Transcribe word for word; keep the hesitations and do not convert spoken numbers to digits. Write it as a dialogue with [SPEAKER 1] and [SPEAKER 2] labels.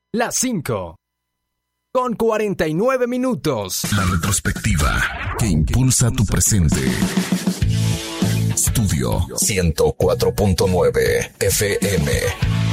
[SPEAKER 1] Las cinco. Con cuarenta y nueve minutos.
[SPEAKER 2] La retrospectiva que impulsa tu presente. Estudio ciento cuatro punto nueve F M.